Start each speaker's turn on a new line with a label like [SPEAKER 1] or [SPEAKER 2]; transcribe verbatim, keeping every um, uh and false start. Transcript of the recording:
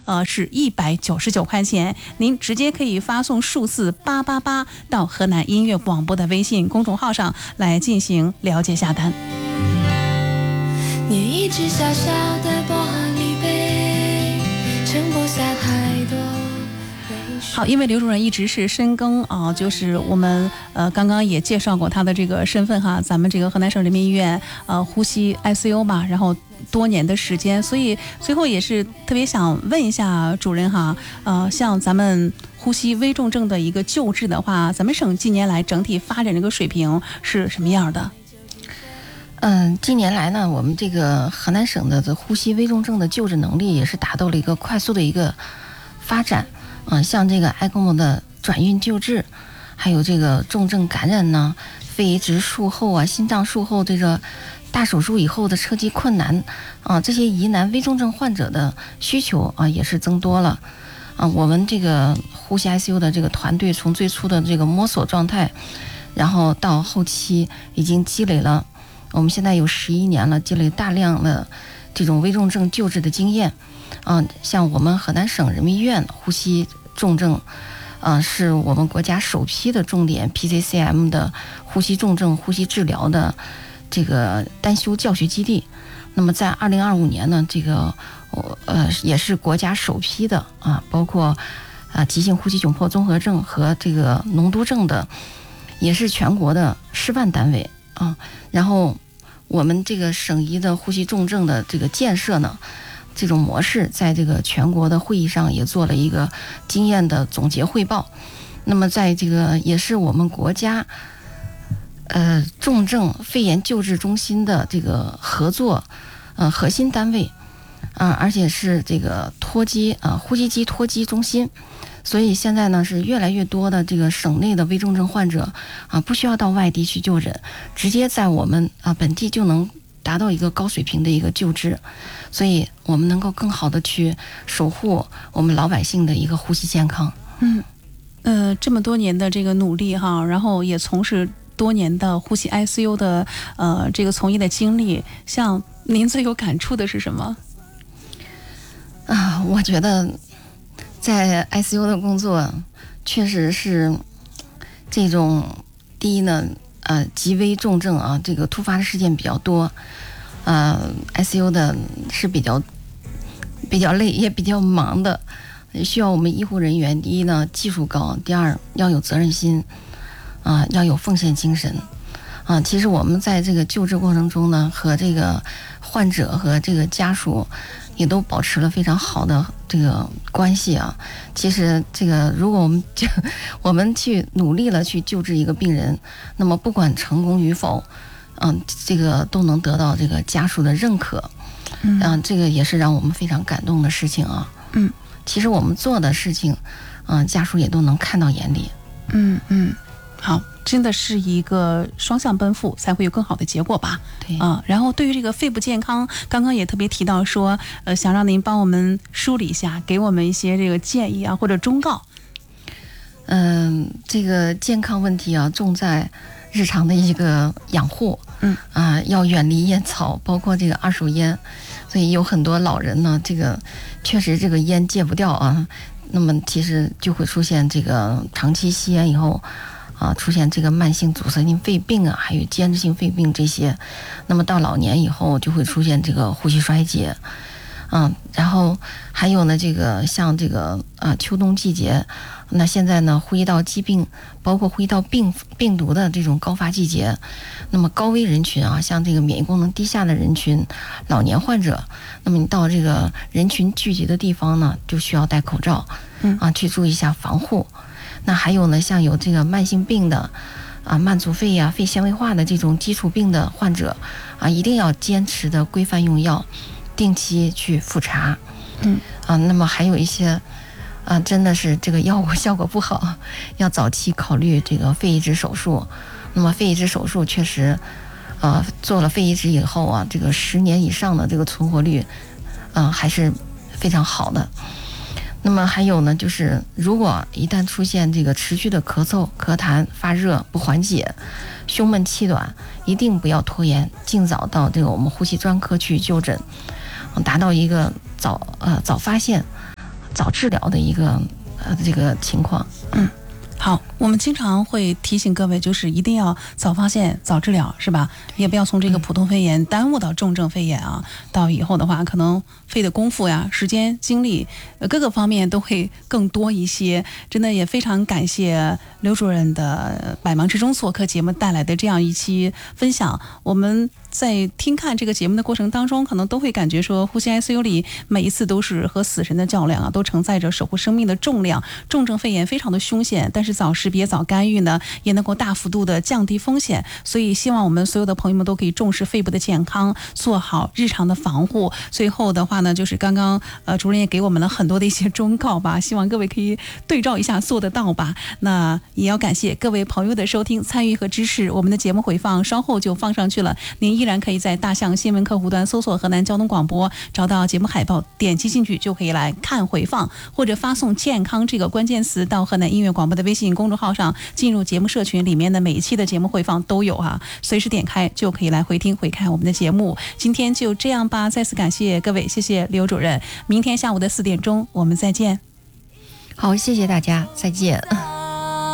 [SPEAKER 1] 呃是一百九十九块钱，您直接可以发送数字八八八到河南音乐广播的微信公众号上来进行了解下单。
[SPEAKER 2] 捏一只小小的玻璃杯，盛不下太多。
[SPEAKER 1] 好，因为刘主任一直是深耕啊，就是我们呃刚刚也介绍过他的这个身份哈，咱们这个河南省人民医院呃呼吸 I C U 吧，然后多年的时间，所以最后也是特别想问一下主任哈，呃，像咱们呼吸危重症的一个救治的话，咱们省近年来整体发展这个水平是什么样的？
[SPEAKER 3] 嗯，近年来呢，我们这个河南省的呼吸危重症的救治能力也是达到了一个快速的一个发展。嗯，像这个 E C M O 的转运救治，还有这个重症感染呢、肺移植术后啊、心脏术后这个大手术以后的车机困难啊，这些疑难危重症患者的需求啊也是增多了啊。我们这个呼吸 I C U 的这个团队从最初的这个摸索状态，然后到后期已经积累了，我们现在有十一年了，积累大量的这种危重症救治的经验。嗯、呃，像我们河南省人民医院呼吸重症，嗯、呃，是我们国家首批的重点 P C C M 的呼吸重症呼吸治疗的这个单修教学基地。那么在二零二五年呢，这个呃也是国家首批的啊，包括啊急性呼吸窘迫综合症和这个脓毒症的，也是全国的示范单位啊。然后我们这个省医的呼吸重症的这个建设呢，这种模式在这个全国的会议上也做了一个经验的总结汇报。那么在这个也是我们国家呃重症肺炎救治中心的这个合作呃核心单位啊、呃，而且是这个脱机啊、呃、呼吸机脱机中心。所以现在呢是越来越多的这个省内的危重症患者啊、呃、不需要到外地去就诊，直接在我们啊、呃、本地就能达到一个高水平的一个救治，所以我们能够更好的去守护我们老百姓的一个呼吸健康。
[SPEAKER 1] 嗯，呃，这么多年的这个努力哈，然后也从事多年的呼吸 I C U 的呃这个从业的经历，像您最有感触的是什么？
[SPEAKER 3] 啊，我觉得在 I C U 的工作确实是这种第一呢。呃，极危重症啊，这个突发的事件比较多，呃 ，I C U 的是比较比较累，也比较忙的，需要我们医护人员第一呢技术高，第二要有责任心，啊、呃，要有奉献精神，啊、呃，其实我们在这个救治过程中呢，和这个患者和这个家属也都保持了非常好的这个关系啊。其实这个如果我们就我们去努力了去救治一个病人，那么不管成功与否，嗯，这个都能得到这个家属的认可，嗯、啊，这个也是让我们非常感动的事情啊。
[SPEAKER 1] 嗯，其
[SPEAKER 3] 实我们做的事情，嗯、呃，家属也都能看到眼里。
[SPEAKER 1] 嗯嗯，好。真的是一个双向奔赴，才会有更好的结果吧？
[SPEAKER 3] 对
[SPEAKER 1] 啊、呃，然后对于这个肺部健康，刚刚也特别提到说，呃，想让您帮我们梳理一下，给我们一些这个建议啊，或者忠告。
[SPEAKER 3] 嗯，这个健康问题啊，重在日常的一个养护。
[SPEAKER 1] 嗯
[SPEAKER 3] 啊，要远离烟草，包括这个二手烟。所以有很多老人呢，这个确实这个烟戒不掉啊，那么其实就会出现这个长期吸烟以后。啊，出现这个慢性阻塞性肺病啊，还有间质性肺病这些，那么到老年以后就会出现这个呼吸衰竭，嗯，然后还有呢，这个像这个啊秋冬季节，那现在呢呼吸道疾病，包括呼吸道病病毒的这种高发季节，那么高危人群啊，像这个免疫功能低下的人群、老年患者，那么你到这个人群聚集的地方呢，就需要戴口罩，嗯啊，去注意一下防护。那还有呢，像有这个慢性病的啊，慢阻肺呀、肺纤维化的这种基础病的患者啊，一定要坚持的规范用药，定期去复查。
[SPEAKER 1] 嗯
[SPEAKER 3] 啊，那么还有一些啊，真的是这个药物效果不好，要早期考虑这个肺移植手术。那么肺移植手术确实，呃，做了肺移植以后啊，这个十年以上的这个存活率，啊，还是非常好的。那么还有呢，就是如果一旦出现这个持续的咳嗽、咳痰、发热不缓解、胸闷气短，一定不要拖延，尽早到这个我们呼吸专科去就诊，达到一个早呃早发现早治疗的一个呃这个情况。
[SPEAKER 1] 嗯。好，我们经常会提醒各位，就是一定要早发现、早治疗，是吧？也不要从这个普通肺炎耽误到重症肺炎啊。到以后的话，可能费的功夫呀、时间、精力，呃，各个方面都会更多一些。真的也非常感谢刘主任的百忙之中做客节目带来的这样一期分享。我们在听看这个节目的过程当中，可能都会感觉说，呼吸 I C U 里每一次都是和死神的较量啊，都承载着守护生命的重量。重症肺炎非常的凶险，但是早识别、早干预呢，也能够大幅度的降低风险。所以希望我们所有的朋友们都可以重视肺部的健康，做好日常的防护。最后的话呢，就是刚刚呃主任也给我们了很多的一些忠告吧，希望各位可以对照一下，做得到吧。那也要感谢各位朋友的收听、参与和支持。我们的节目回放稍后就放上去了，您依然可以在大象新闻客户端搜索河南交通广播，找到节目海报，点击进去就可以来看回放，或者发送健康这个关键词到河南音乐广播的微信公众号上，进入节目社群，里面的每一期的节目回放都有啊，随时点开就可以来回听回看我们的节目。今天就这样吧，再次感谢各位，谢谢刘主任。明天下午的四点钟我们再见。
[SPEAKER 3] 好，谢谢大家，再见。